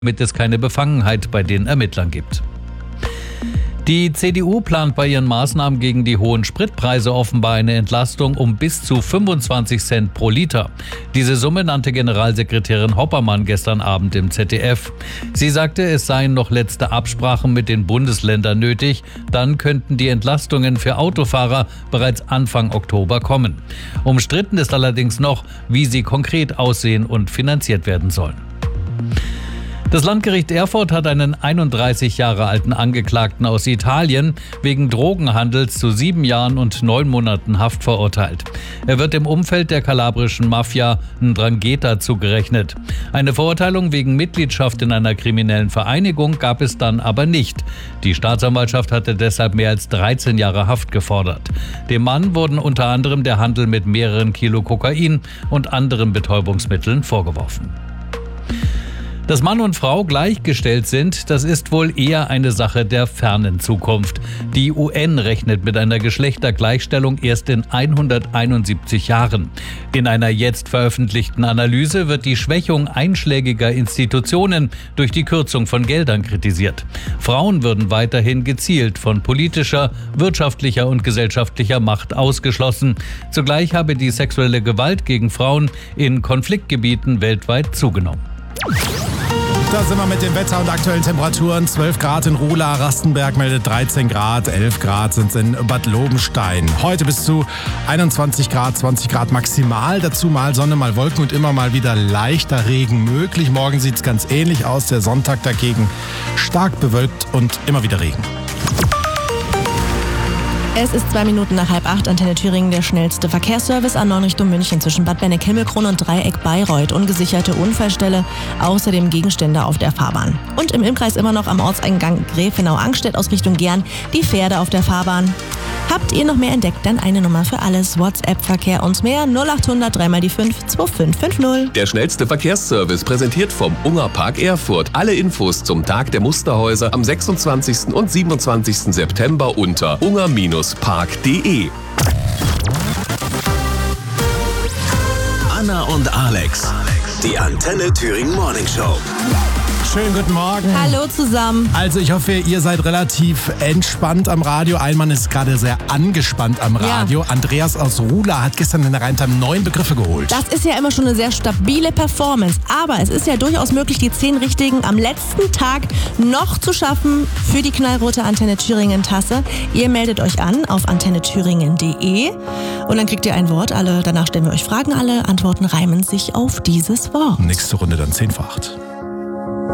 damit es keine Befangenheit bei den Ermittlern gibt. Die CDU plant bei ihren Maßnahmen gegen die hohen Spritpreise offenbar eine Entlastung um bis zu 25 Cent pro Liter. Diese Summe nannte Generalsekretärin Hoppermann gestern Abend im ZDF. Sie sagte, es seien noch letzte Absprachen mit den Bundesländern nötig. Dann könnten die Entlastungen für Autofahrer bereits Anfang Oktober kommen. Umstritten ist allerdings noch, wie sie konkret aussehen und finanziert werden sollen. Das Landgericht Erfurt hat einen 31 Jahre alten Angeklagten aus Italien wegen Drogenhandels zu 7 Jahren und 9 Monaten Haft verurteilt. Er wird im Umfeld der kalabrischen Mafia 'Ndrangheta zugerechnet. Eine Verurteilung wegen Mitgliedschaft in einer kriminellen Vereinigung gab es dann aber nicht. Die Staatsanwaltschaft hatte deshalb mehr als 13 Jahre Haft gefordert. Dem Mann wurden unter anderem der Handel mit mehreren Kilo Kokain und anderen Betäubungsmitteln vorgeworfen. Dass Mann und Frau gleichgestellt sind, das ist wohl eher eine Sache der fernen Zukunft. Die UN rechnet mit einer Geschlechtergleichstellung erst in 171 Jahren. In einer jetzt veröffentlichten Analyse wird die Schwächung einschlägiger Institutionen durch die Kürzung von Geldern kritisiert. Frauen würden weiterhin gezielt von politischer, wirtschaftlicher und gesellschaftlicher Macht ausgeschlossen. Zugleich habe die sexuelle Gewalt gegen Frauen in Konfliktgebieten weltweit zugenommen. Da sind wir mit dem Wetter und aktuellen Temperaturen. 12 Grad in Ruhla, Rastenberg meldet 13 Grad, 11 Grad sind es in Bad Lobenstein. Heute bis zu 21 Grad, 20 Grad maximal. Dazu mal Sonne, mal Wolken und immer mal wieder leichter Regen möglich. Morgen sieht es ganz ähnlich aus. Der Sonntag dagegen stark bewölkt und immer wieder Regen. Es ist 2 Minuten nach 7:30, Antenne Thüringen, der schnellste Verkehrsservice A9 Richtung München zwischen Bad Benneck-Himmelkron und Dreieck Bayreuth. Ungesicherte Unfallstelle, außerdem Gegenstände auf der Fahrbahn. Und im Imkreis immer noch am Ortseingang Gräfenau-Angstedt aus Richtung Gern die Pferde auf der Fahrbahn. Habt ihr noch mehr entdeckt? Dann eine Nummer für alles. WhatsApp-Verkehr und mehr 0800 3 x 5 2550. Der schnellste Verkehrsservice präsentiert vom Ungerpark Erfurt. Alle Infos zum Tag der Musterhäuser am 26. und 27. September unter unger-park.de. Anna und Alex, die Antenne Thüringen Morning Show. Schönen guten Morgen. Hallo zusammen. Also ich hoffe, ihr seid relativ entspannt am Radio. Ein Mann ist gerade sehr angespannt am Radio. Ja. Andreas aus Ruhla hat gestern in der Rheintam 9 Begriffe geholt. Das ist ja immer schon eine sehr stabile Performance. Aber es ist ja durchaus möglich, die 10 Richtigen am letzten Tag noch zu schaffen für die knallrote Antenne Thüringen Tasse. Ihr meldet euch an auf antennethüringen.de und dann kriegt ihr ein Wort. Danach stellen wir euch Fragen. Alle Antworten reimen sich auf dieses Wort. Nächste Runde dann 10-facht.